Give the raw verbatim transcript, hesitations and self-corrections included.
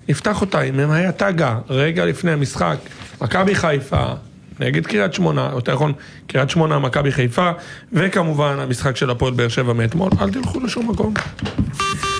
נפתח אותה עם ממאי התגה, רגע לפני המשחק, מכבי חיפה, נגד קריית שמונה, יותר נכון, קריית שמונה, מכבי חיפה, וכמובן המשחק של הפועל באר שבע מאתמול, אל תלכו לשום מקום.